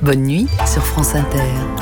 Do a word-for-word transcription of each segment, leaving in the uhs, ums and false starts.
Bonne nuit sur France Inter.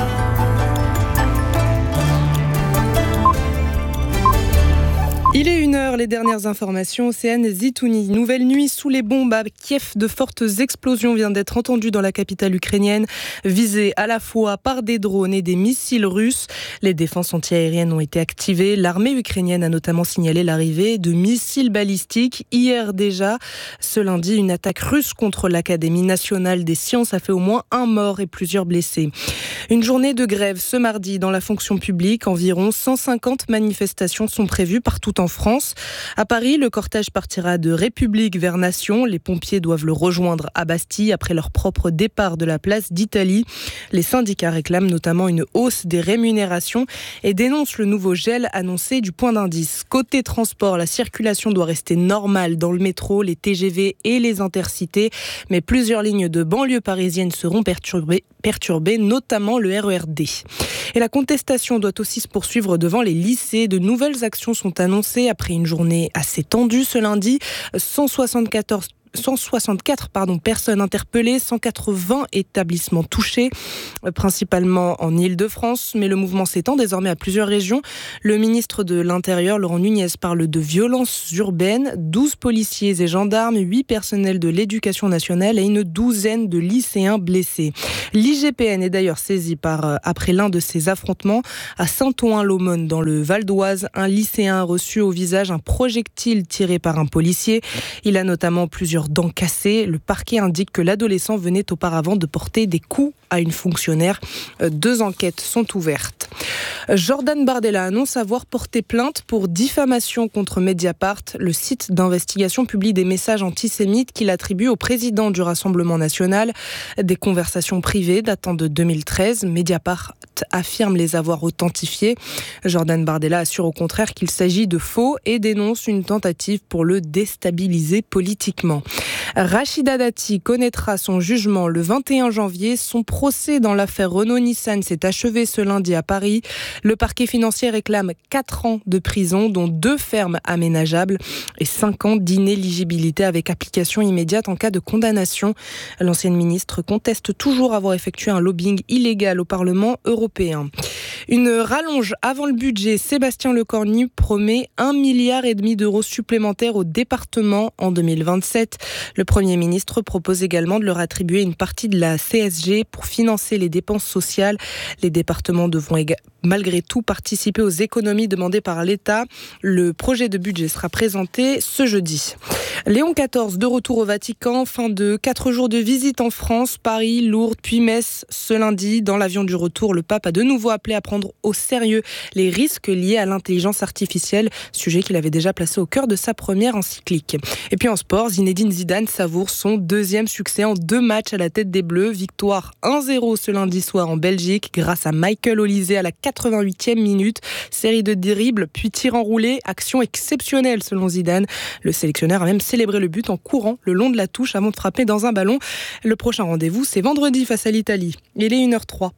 Il est une heure, les dernières informations. Océane Zitouni. Nouvelle nuit sous les bombes à Kiev. De fortes explosions viennent d'être entendues dans la capitale ukrainienne, visées à la fois par des drones et des missiles russes. Les défenses antiaériennes ont été activées. L'armée ukrainienne a notamment signalé l'arrivée de missiles balistiques. Hier déjà, ce lundi, une attaque russe contre l'Académie nationale des sciences a fait au moins un mort et plusieurs blessés. Une journée de grève ce mardi dans la fonction publique. Environ cent cinquante manifestations sont prévues partout en France. À Paris, le cortège partira de République vers Nation. Les pompiers doivent le rejoindre à Bastille après leur propre départ de la place d'Italie. Les syndicats réclament notamment une hausse des rémunérations et dénoncent le nouveau gel annoncé du point d'indice. Côté transport, la circulation doit rester normale dans le métro, les T G V et les intercités. Mais plusieurs lignes de banlieue parisienne seront perturbées, perturbées, notamment le R E R D. Et la contestation doit aussi se poursuivre devant les lycées. De nouvelles actions sont annoncées après une journée assez tendue ce lundi. cent soixante-quatorze cent soixante-quatre pardon, personnes interpellées, cent quatre-vingts établissements touchés, principalement en Île-de-France, mais le mouvement s'étend désormais à plusieurs régions. Le ministre de l'Intérieur, Laurent Nunez, parle de violences urbaines, douze policiers et gendarmes, huit personnels de l'éducation nationale et une douzaine de lycéens blessés. L'I G P N est d'ailleurs saisi par, après l'un de ces affrontements à Saint-Ouen-l'Aumône dans le Val d'Oise. Un lycéen a reçu au visage un projectile tiré par un policier. Il a notamment plusieurs dents cassées. Le parquet indique que l'adolescent venait auparavant de porter des coups à une fonctionnaire. Deux enquêtes sont ouvertes. Jordan Bardella annonce avoir porté plainte pour diffamation contre Mediapart. Le site d'investigation publie des messages antisémites qu'il attribue au président du Rassemblement national. Des conversations privées datant de deux mille treize. Mediapart affirme les avoir authentifiées. Jordan Bardella assure au contraire qu'il s'agit de faux et dénonce une tentative pour le déstabiliser politiquement. Rachida Dati connaîtra son jugement le vingt et un janvier. Son procès dans l'affaire Renault-Nissan s'est achevé ce lundi à Paris. Le parquet financier réclame quatre ans de prison, dont deux fermes aménageables et cinq ans d'inéligibilité avec application immédiate en cas de condamnation. L'ancienne ministre conteste toujours avoir effectué un lobbying illégal au Parlement européen. Une rallonge avant le budget. Sébastien Lecornu promet un milliard et demi d'euros supplémentaires au département en deux mille vingt-sept. Le Premier ministre propose également de leur attribuer une partie de la C S G pour financer les dépenses sociales. Les départements devront également malgré tout participer aux économies demandées par l'État. Le projet de budget sera présenté ce jeudi. Léon quatorze de retour au Vatican, fin de quatre jours de visite en France, Paris, Lourdes, puis Metz ce lundi. Dans l'avion du retour, le pape a de nouveau appelé à prendre au sérieux les risques liés à l'intelligence artificielle, sujet qu'il avait déjà placé au cœur de sa première encyclique. Et puis en sport, Zinedine Zidane savoure son deuxième succès en deux matchs à la tête des Bleus. Victoire un zéro ce lundi soir en Belgique grâce à Michael Olise à la quatre-vingt-huitième minute. Série de dribbles, puis tir enroulé. Action exceptionnelle selon Zidane. Le sélectionneur a même célébré le but en courant le long de la touche avant de frapper dans un ballon. Le prochain rendez-vous, c'est vendredi face à l'Italie. Il est une heure trois.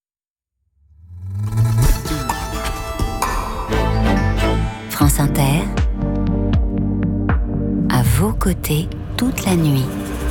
France Inter, à vos côtés toute la nuit.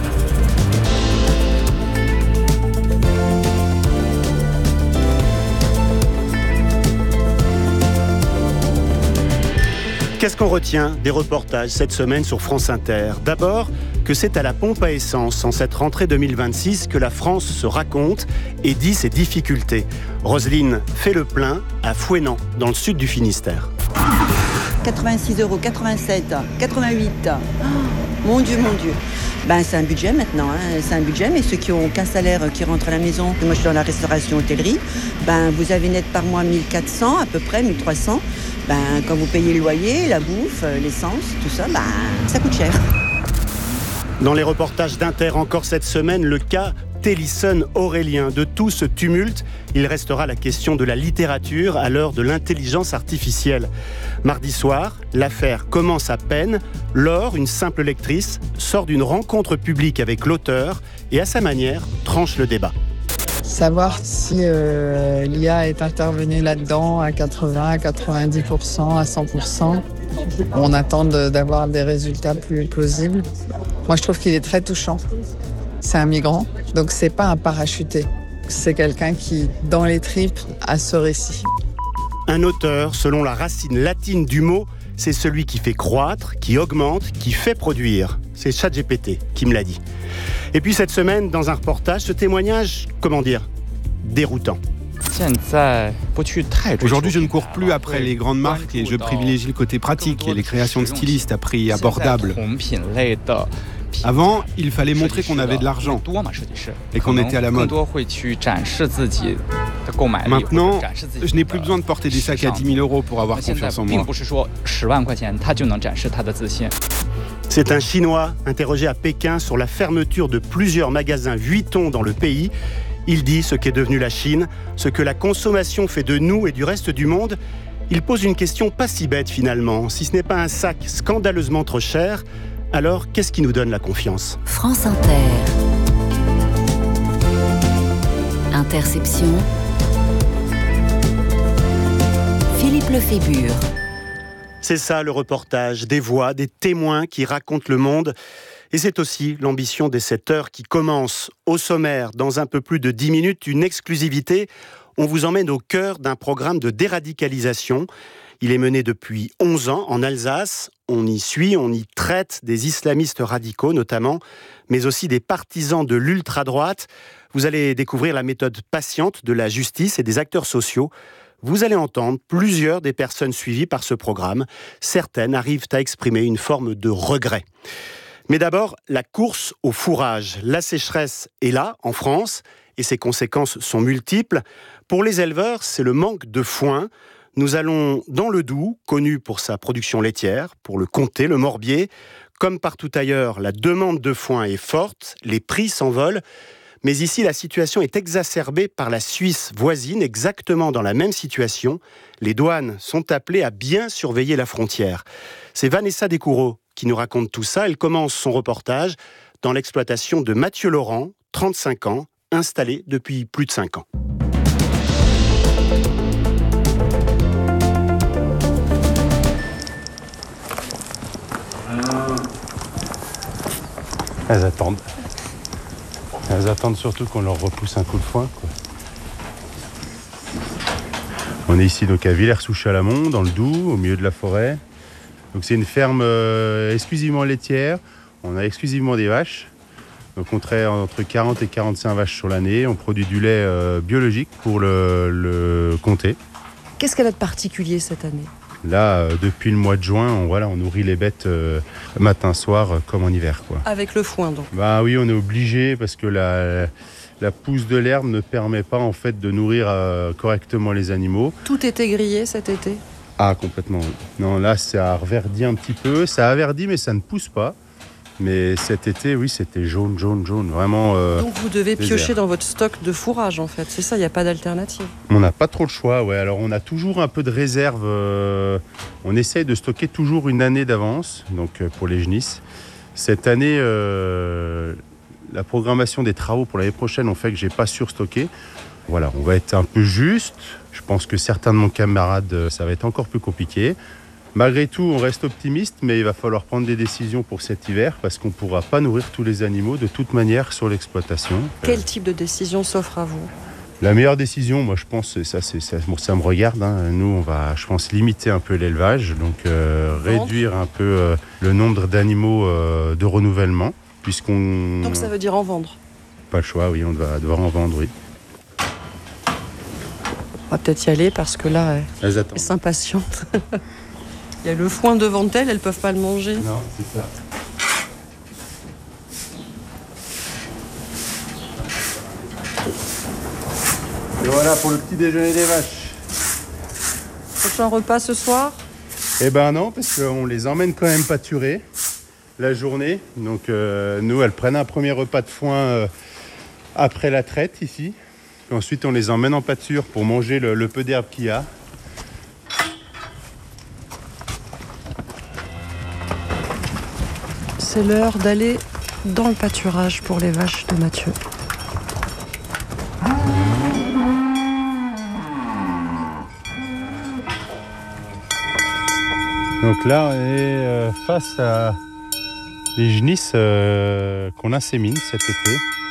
Qu'est-ce qu'on retient des reportages cette semaine sur France Inter ? D'abord, que c'est à la pompe à essence, en cette rentrée deux mille vingt-six, que la France se raconte et dit ses difficultés. Roselyne fait le plein à Fouesnant, dans le sud du Finistère. quatre-vingt-six euros, quatre-vingt-sept, quatre-vingt-huit. Oh, mon Dieu, mon Dieu. Ben, c'est un budget maintenant, hein. C'est un budget, mais ceux qui n'ont aucun salaire qui rentrent à la maison, moi je suis dans la restauration hôtellerie, ben, vous avez net par mois mille quatre cents à peu près, mille trois cents. Ben, quand vous payez le loyer, la bouffe, l'essence, tout ça, ben, ça coûte cher. Dans les reportages d'Inter encore cette semaine, le cas Télisson Aurélien. De tout ce tumulte, il restera la question de la littérature à l'heure de l'intelligence artificielle. Mardi soir, l'affaire commence à peine. Laure, une simple lectrice, sort d'une rencontre publique avec l'auteur et à sa manière, tranche le débat. Savoir si euh, l'I A est intervenue là-dedans à quatre-vingts, à quatre-vingt-dix pour cent, à cent pour cent. On attend de, d'avoir des résultats plus plausibles. Moi, je trouve qu'il est très touchant. c'est un migrant, donc c'est pas un parachuté. C'est quelqu'un qui, dans les tripes, a ce récit. Un auteur, selon la racine latine du mot, c'est celui qui fait croître, qui augmente, qui fait produire. C'est ChatGPT qui me l'a dit. Et puis cette semaine, dans un reportage, ce témoignage, comment dire, déroutant. Aujourd'hui, je ne cours plus après les grandes marques et je privilégie le côté pratique et les créations de stylistes à prix abordable. Avant, il fallait montrer qu'on avait de l'argent et qu'on était à la mode. Maintenant, je n'ai plus besoin de porter des sacs à dix mille euros pour avoir confiance en moi. C'est un Chinois interrogé à Pékin sur la fermeture de plusieurs magasins Vuitton dans le pays. Il dit ce qu'est devenu la Chine, ce que la consommation fait de nous et du reste du monde. Il pose une question pas si bête finalement. Si ce n'est pas un sac scandaleusement trop cher, alors qu'est-ce qui nous donne la confiance ? France Inter. Interception. Philippe Lefébure. C'est ça le reportage, des voix, des témoins qui racontent le monde. Et c'est aussi l'ambition des sept heures qui commence. Au sommaire, dans un peu plus de dix minutes, une exclusivité. On vous emmène au cœur d'un programme de déradicalisation. Il est mené depuis onze ans en Alsace. On y suit, on y traite des islamistes radicaux notamment, mais aussi des partisans de l'ultra-droite. Vous allez découvrir la méthode patiente de la justice et des acteurs sociaux. Vous allez entendre plusieurs des personnes suivies par ce programme. Certaines arrivent à exprimer une forme de regret. Mais d'abord, la course au fourrage. La sécheresse est là, en France, et ses conséquences sont multiples. Pour les éleveurs, c'est le manque de foin. Nous allons dans le Doubs, connu pour sa production laitière, pour le comté, le Morbier. Comme partout ailleurs, la demande de foin est forte, les prix s'envolent. Mais ici, la situation est exacerbée par la Suisse voisine, exactement dans la même situation. Les douanes sont appelées à bien surveiller la frontière. C'est Vanessa Descoureaux qui nous raconte tout ça. Elle commence son reportage dans l'exploitation de Mathieu Laurent, trente-cinq ans, installé depuis plus de cinq ans. Elles attendent. Elles attendent surtout qu'on leur repousse un coup de foin, quoi. On est ici donc à Villers-sous-Chalamont, dans le Doubs, au milieu de la forêt. Donc c'est une ferme euh, exclusivement laitière. On a exclusivement des vaches. Donc on traite entre quarante et quarante-cinq vaches sur l'année. On produit du lait euh, biologique pour le, le comté. Qu'est-ce qu'elle a de particulier cette année ? Là, euh, depuis le mois de juin, on, voilà, on nourrit les bêtes euh, matin, soir, euh, comme en hiver, quoi. Avec le foin, donc ? Bah oui, on est obligé parce que la, la pousse de l'herbe ne permet pas en fait de nourrir euh, correctement les animaux. Tout était grillé cet été ? Ah, complètement. Oui. Non, là, ça a reverdi un petit peu. Ça a verdi, mais ça ne pousse pas. Mais cet été, oui, c'était jaune, jaune, jaune. Vraiment. Euh, Donc vous devez désert. piocher dans votre stock de fourrage, en fait. C'est ça, il n'y a pas d'alternative. On n'a pas trop le choix, ouais. Alors, on a toujours un peu de réserve. Euh, on essaye de stocker toujours une année d'avance, donc euh, pour les genisses. Cette année, euh, la programmation des travaux pour l'année prochaine ont fait que je n'ai pas surstocké. Voilà, on va être un peu juste. Je pense que certains de mes camarades, ça va être encore plus compliqué. Malgré tout, on reste optimiste, mais il va falloir prendre des décisions pour cet hiver parce qu'on ne pourra pas nourrir tous les animaux de toute manière sur l'exploitation. Quel type de décision s'offre à vous ? La meilleure décision, moi je pense, et ça, c'est, ça, ça me regarde, hein. Nous on va, je pense, limiter un peu l'élevage, donc euh, réduire un peu euh, le nombre d'animaux euh, de renouvellement, puisqu'on... Donc ça veut dire en vendre ? Pas le choix, oui, on va devoir en vendre, oui. On va peut-être y aller parce que là, elles, elles attendent. Elles s'impatientent. Il y a le foin devant elles, elles ne peuvent pas le manger. Non, c'est ça. Et voilà pour le petit déjeuner des vaches. Prochain repas ce soir ? Eh ben non, parce qu'on les emmène quand même pâturer la journée. Donc euh, nous, elles prennent un premier repas de foin euh, après la traite ici. Et ensuite, on les emmène en pâture pour manger le, le peu d'herbe qu'il y a. C'est l'heure d'aller dans le pâturage pour les vaches de Mathieu. Donc là, on est euh, face à des genisses euh, qu'on insémine cet été.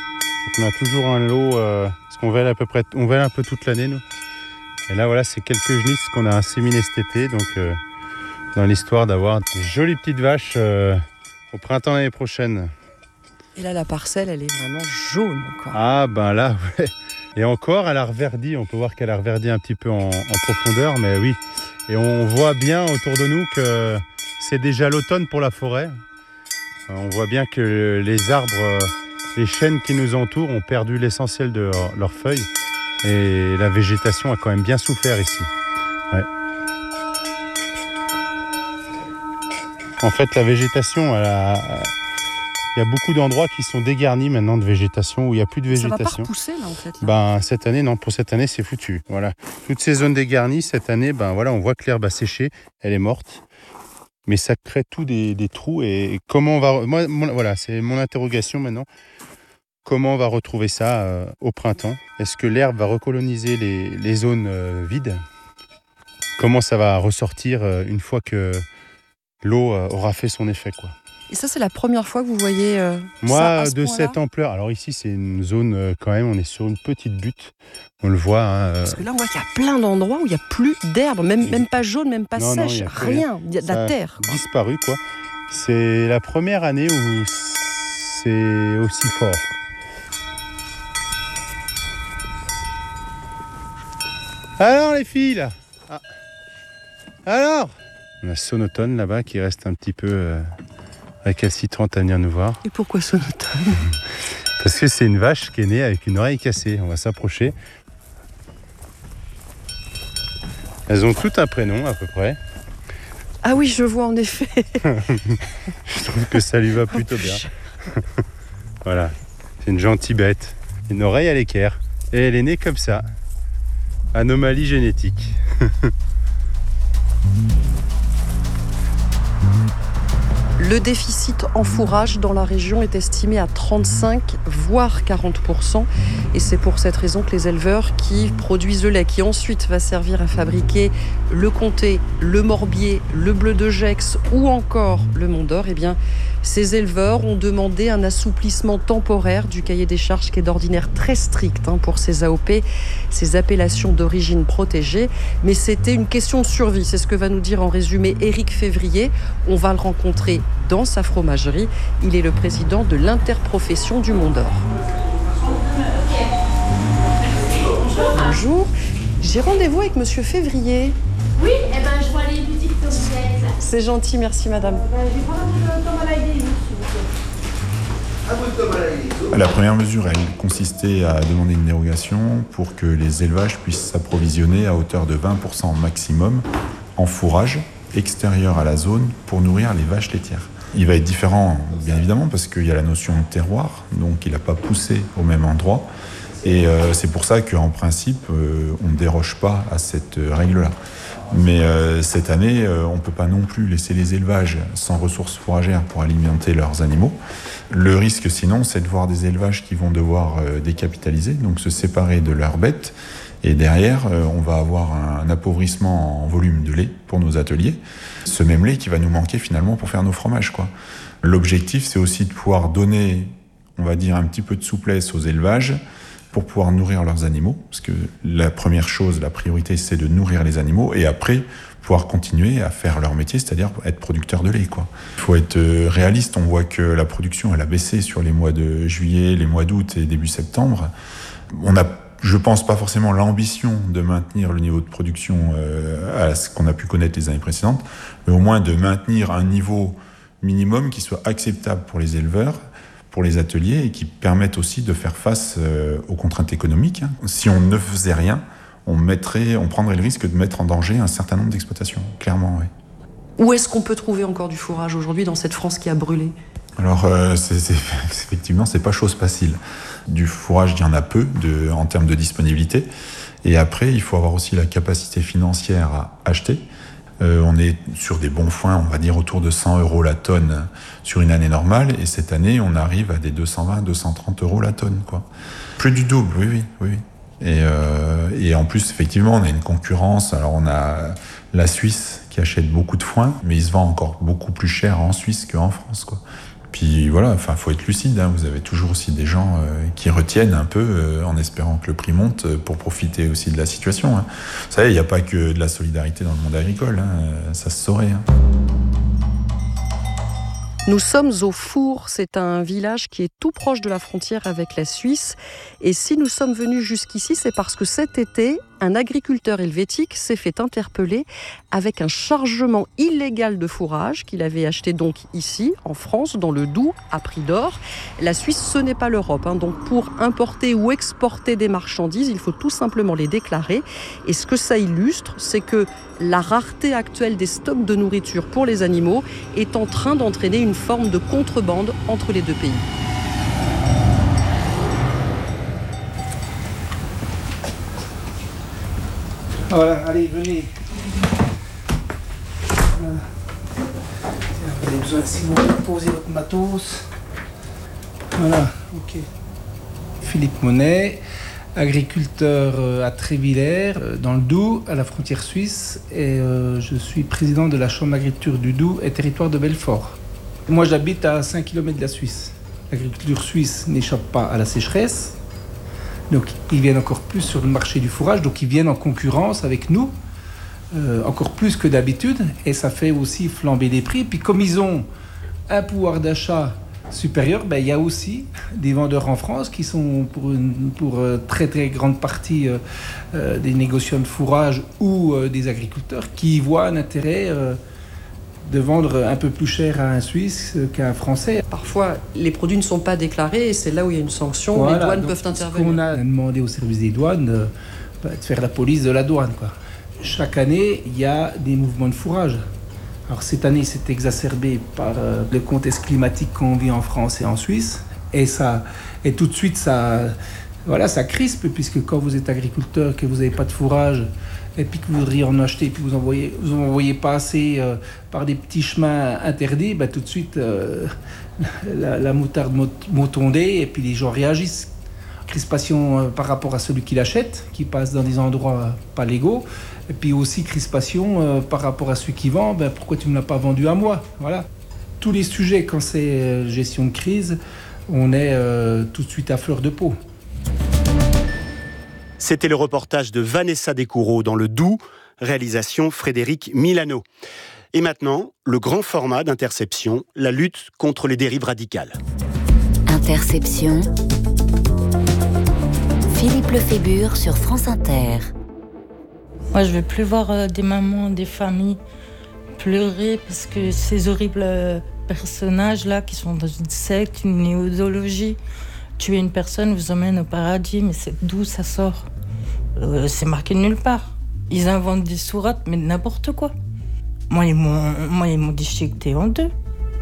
On a toujours un lot, euh, parce qu'on vêle à peu près, on vêle un peu toute l'année, nous. Et là, voilà, c'est quelques genisses qu'on a inséminées cet été, donc euh, dans l'histoire d'avoir des jolies petites vaches euh, au printemps l'année prochaine. Et là, la parcelle, elle est vraiment jaune, quoi. Ah, ben là, ouais. Et encore, elle a reverdi. On peut voir qu'elle a reverdi un petit peu en, en profondeur, mais oui. Et on voit bien autour de nous que c'est déjà l'automne pour la forêt. On voit bien que les arbres, les chênes qui nous entourent ont perdu l'essentiel de leur, leurs feuilles. Et la végétation a quand même bien souffert ici. Ouais. En fait, la végétation, elle a... il y a beaucoup d'endroits qui sont dégarnis maintenant de végétation, où il n'y a plus de végétation. Ça va pas repousser là en fait. Là. Ben, cette année, non, pour cette année, c'est foutu. Voilà. Toutes ces zones dégarnies, cette année, ben, voilà, on voit que l'herbe a séché, elle est morte. Mais ça crée tout des, des trous. Et comment on va. Moi, mon, voilà, c'est mon interrogation maintenant. Comment on va retrouver ça euh, au printemps? Est-ce que l'herbe va recoloniser les, les zones euh, vides? Comment ça va ressortir euh, une fois que l'eau euh, aura fait son effet, quoi? Et ça, c'est la première fois que vous voyez euh, Moi, ça à ce de point-là cette ampleur. Alors ici, c'est une zone euh, quand même, on est sur une petite butte. On le voit. Hein, euh... Parce que là, on voit qu'il y a plein d'endroits où il n'y a plus d'herbe, même, même pas jaune, même pas non, non, sèche, y a rien. Il y a de la terre. Quoi. Disparu, quoi. C'est la première année où c'est aussi fort. Alors, les filles, là ah. Alors on a Sonotone là-bas qui reste un petit peu euh, récalcitrante à venir nous voir. Et pourquoi Sonotone? Parce que c'est une vache qui est née avec une oreille cassée. On va s'approcher. Elles ont toutes un prénom à peu près. Ah oui, je vois en effet. Je trouve que ça lui va plutôt bien. Voilà, c'est une gentille bête. Une oreille à l'équerre. Et elle est née comme ça. Anomalie génétique. Le déficit en fourrage dans la région est estimé à trente-cinq voire quarante pour cent. Et c'est pour cette raison que les éleveurs qui produisent le lait, qui ensuite va servir à fabriquer le comté, le morbier, le bleu de Gex ou encore le Mont d'Or, eh bien, ces éleveurs ont demandé un assouplissement temporaire du cahier des charges qui est d'ordinaire très strict hein, pour ces A O P, ces appellations d'origine protégée. Mais c'était une question de survie. C'est ce que va nous dire en résumé Éric Février. On va le rencontrer dans sa fromagerie. Il est le président de l'interprofession du Mont d'Or. Bonjour. J'ai rendez-vous avec Monsieur Février. Oui, eh ben, je vois les boutiques que vous êtes. C'est gentil, merci madame. La première mesure, elle consistait à demander une dérogation pour que les élevages puissent s'approvisionner à hauteur de vingt pour cent maximum en fourrage extérieur à la zone pour nourrir les vaches laitières. Il va être différent, bien évidemment, parce qu'il y a la notion de terroir, donc il n'a pas poussé au même endroit. Et euh, c'est pour ça qu'en principe, euh, on ne déroge pas à cette euh, règle-là. Mais euh, cette année, euh, on ne peut pas non plus laisser les élevages sans ressources fourragères pour alimenter leurs animaux. Le risque, sinon, c'est de voir des élevages qui vont devoir euh, décapitaliser, donc se séparer de leurs bêtes. Et derrière, euh, on va avoir un appauvrissement en volume de lait pour nos ateliers. Ce même lait qui va nous manquer finalement pour faire nos fromages, quoi. L'objectif, c'est aussi de pouvoir donner, on va dire, un petit peu de souplesse aux élevages pour pouvoir nourrir leurs animaux. Parce que la première chose, la priorité, c'est de nourrir les animaux et après, pouvoir continuer à faire leur métier, c'est-à-dire être producteur de lait, quoi. Il faut être réaliste. On voit que la production, elle a baissé sur les mois de juillet, les mois d'août et début septembre. On a, je pense, pas forcément l'ambition de maintenir le niveau de production euh, à ce qu'on a pu connaître les années précédentes, mais au moins de maintenir un niveau minimum qui soit acceptable pour les éleveurs, pour les ateliers et qui permettent aussi de faire face euh, aux contraintes économiques. Si on ne faisait rien, on, mettrait, on prendrait le risque de mettre en danger un certain nombre d'exploitations, clairement, oui. Où est-ce qu'on peut trouver encore du fourrage aujourd'hui dans cette France qui a brûlé ? Alors, euh, c'est, c'est, effectivement, c'est pas chose facile. Du fourrage, il y en a peu de, en termes de disponibilité. Et après, il faut avoir aussi la capacité financière à acheter. Euh, on est sur des bons foins, on va dire autour de cent euros la tonne sur une année normale. Et cette année, on arrive à des deux cent vingt, deux cent trente euros la tonne, quoi. Plus du double, oui, oui, oui. Et, euh, et en plus, effectivement, on a une concurrence. Alors, on a la Suisse qui achète beaucoup de foin, mais il se vend encore beaucoup plus cher en Suisse qu'en France, quoi. Puis voilà, enfin, faut être lucide. Hein. Vous avez toujours aussi des gens euh, qui retiennent un peu euh, en espérant que le prix monte euh, pour profiter aussi de la situation. Hein. Vous savez, il n'y a pas que de la solidarité dans le monde agricole. Hein. Ça se saurait. Hein. Nous sommes au Four, c'est un village qui est tout proche de la frontière avec la Suisse. Et si nous sommes venus jusqu'ici, c'est parce que cet été, un agriculteur helvétique s'est fait interpeller avec un chargement illégal de fourrage qu'il avait acheté donc ici, en France, dans le Doubs, à prix d'or. La Suisse, ce n'est pas l'Europe. Hein. Donc pour importer ou exporter des marchandises, il faut tout simplement les déclarer. Et ce que ça illustre, c'est que la rareté actuelle des stocks de nourriture pour les animaux est en train d'entraîner une forme de contrebande entre les deux pays. Voilà, allez, venez. Voilà. Vous avez besoin, si vous posez votre matos. Voilà, ok. Philippe Monet, agriculteur à Trévillers, dans le Doubs, à la frontière suisse. Et euh, je suis président de la Chambre d'agriculture du Doubs et territoire de Belfort. Moi, j'habite à cinq kilomètres de la Suisse. L'agriculture suisse n'échappe pas à la sécheresse. Donc, ils viennent encore plus sur le marché du fourrage, donc ils viennent en concurrence avec nous, euh, encore plus que d'habitude, et ça fait aussi flamber les prix. Puis comme ils ont un pouvoir d'achat supérieur, ben, il y a aussi des vendeurs en France qui sont pour une pour, euh, très très grande partie euh, euh, des négociants de fourrage ou euh, des agriculteurs qui y voient un intérêt euh, de vendre un peu plus cher à un Suisse qu'à un Français. Parfois, les produits ne sont pas déclarés et c'est là où il y a une sanction. Voilà, les douanes peuvent intervenir. On a demandé au service des douanes euh, bah, de faire la police de la douane, quoi. Chaque année, il y a des mouvements de fourrage. Alors cette année, c'est exacerbé par euh, le contexte climatique qu'on vit en France et en Suisse. Et, ça, et tout de suite, ça, voilà, ça crispe, puisque quand vous êtes agriculteur, que vous n'avez pas de fourrage, et puis que vous voudriez en acheter, et puis vous envoyez, vous envoyez passer euh, par des petits chemins interdits, bah, tout de suite, euh, la, la moutarde monte ondée, et puis les gens réagissent. Crispation euh, par rapport à celui qui l'achète, qui passe dans des endroits pas légaux, et puis aussi crispation euh, par rapport à celui qui vend, bah, pourquoi tu ne me l'as pas vendu à moi? Voilà. Tous les sujets, quand c'est euh, gestion de crise, on est euh, tout de suite à fleur de peau. C'était le reportage de Vanessa Descoureaux dans le Doubs, réalisation Frédéric Milano. Et maintenant, le grand format d'Interception, la lutte contre les dérives radicales. Interception. Philippe Lefébure sur France Inter. Moi, je ne veux plus voir euh, des mamans, des familles pleurer parce que ces horribles euh, personnages-là qui sont dans une secte, une idéologie, tuer une personne vous emmène au paradis, mais c'est d'où ça sort? euh, C'est marqué nulle part. Ils inventent des sourates, mais n'importe quoi. Moi, ils m'ont, moi, ils m'ont déchiqueté en deux.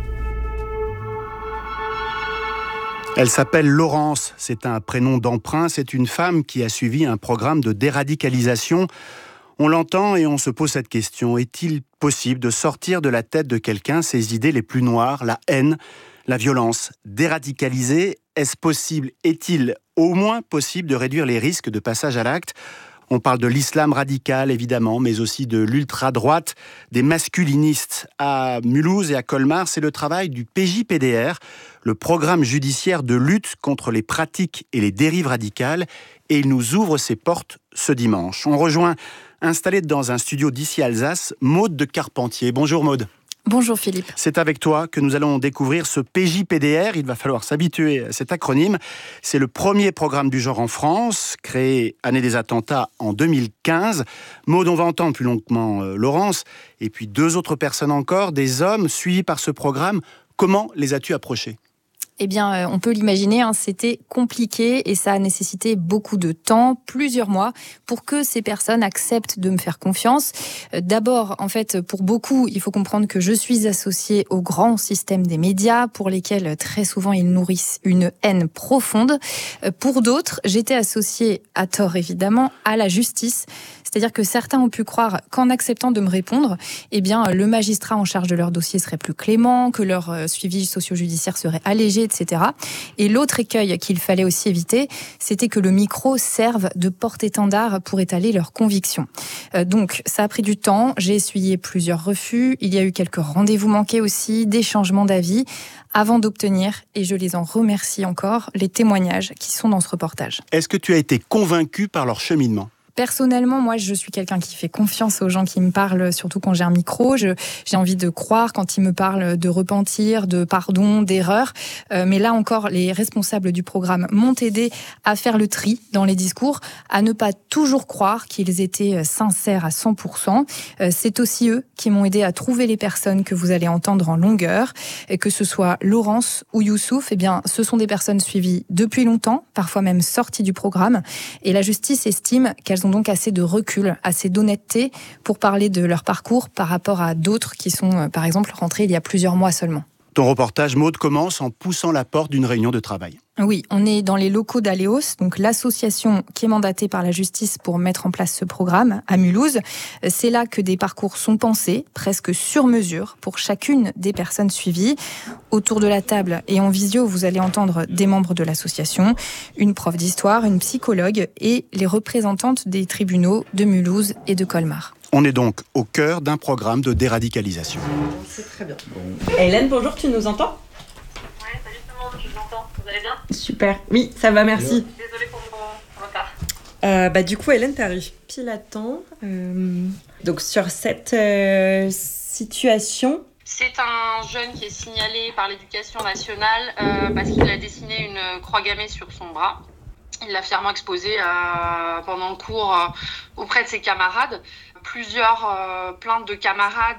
Elle s'appelle Laurence, c'est un prénom d'emprunt, c'est une femme qui a suivi un programme de déradicalisation. On l'entend et on se pose cette question, est-il possible de sortir de la tête de quelqu'un ses idées les plus noires, la haine, la violence? Déradicaliser, est-ce possible? Est-il au moins possible de réduire les risques de passage à l'acte? On parle de l'islam radical, évidemment, mais aussi de l'ultra-droite, des masculinistes. À Mulhouse et à Colmar, c'est le travail du P J P D R, le programme judiciaire de lutte contre les pratiques et les dérives radicales, et il nous ouvre ses portes ce dimanche. On rejoint, installé dans un studio d'ici Alsace, Maude de Carpentier. Bonjour Maude. Bonjour Philippe. C'est avec toi que nous allons découvrir ce P J P D R. Il va falloir s'habituer à cet acronyme. C'est le premier programme du genre en France, créé année des attentats en deux mille quinze. Maud, on va entendre plus longuement euh, Laurence, et puis deux autres personnes encore, des hommes suivis par ce programme. Comment les as-tu approchés ? Eh bien, euh, on peut l'imaginer, hein, c'était compliqué et ça a nécessité beaucoup de temps, plusieurs mois, pour que ces personnes acceptent de me faire confiance. Euh, d'abord, en fait, pour beaucoup, il faut comprendre que je suis associée au grand système des médias, pour lesquels très souvent ils nourrissent une haine profonde. Euh, pour d'autres, j'étais associée, à tort évidemment, à la justice. C'est-à-dire que certains ont pu croire qu'en acceptant de me répondre, eh bien, le magistrat en charge de leur dossier serait plus clément, que leur euh, suivi socio-judiciaire serait allégé, et cetera. Et l'autre écueil qu'il fallait aussi éviter, c'était que le micro serve de porte-étendard pour étaler leurs convictions. Euh, donc, ça a pris du temps, j'ai essuyé plusieurs refus, il y a eu quelques rendez-vous manqués aussi, des changements d'avis, avant d'obtenir, et je les en remercie encore, les témoignages qui sont dans ce reportage. Est-ce que tu as été convaincu par leur cheminement ? Personnellement, moi, je suis quelqu'un qui fait confiance aux gens qui me parlent, surtout quand j'ai un micro. Je, j'ai envie de croire quand ils me parlent de repentir, de pardon, d'erreur. Euh, mais là encore, les responsables du programme m'ont aidé à faire le tri dans les discours, à ne pas toujours croire qu'ils étaient sincères à cent pour cent. Euh, c'est aussi eux qui m'ont aidé à trouver les personnes que vous allez entendre en longueur. Et que ce soit Laurence ou Youssouf, eh bien, ce sont des personnes suivies depuis longtemps, parfois même sorties du programme. Et la justice estime qu'elles ont donc assez de recul, assez d'honnêteté pour parler de leur parcours par rapport à d'autres qui sont, par exemple, rentrés il y a plusieurs mois seulement. Ton reportage, Maud, commence en poussant la porte d'une réunion de travail. Oui, on est dans les locaux d'Aléos, donc l'association qui est mandatée par la justice pour mettre en place ce programme à Mulhouse. C'est là que des parcours sont pensés, presque sur mesure, pour chacune des personnes suivies. Autour de la table et en visio, vous allez entendre des membres de l'association, une prof d'histoire, une psychologue et les représentantes des tribunaux de Mulhouse et de Colmar. On est donc au cœur d'un programme de déradicalisation. C'est très bien. Bon. Hélène, bonjour, tu nous entends ? Je vous entends, vous allez bien ? Super, oui, ça va, merci. Désolée pour mon retard. Euh, bah, du coup, Hélène, t'arrives pile à temps. Euh, donc, sur cette euh, situation... C'est un jeune qui est signalé par l'éducation nationale euh, parce qu'il a dessiné une croix gammée sur son bras. Il l'a fièrement exposé euh, pendant le cours euh, auprès de ses camarades. Plusieurs euh, plaintes de camarades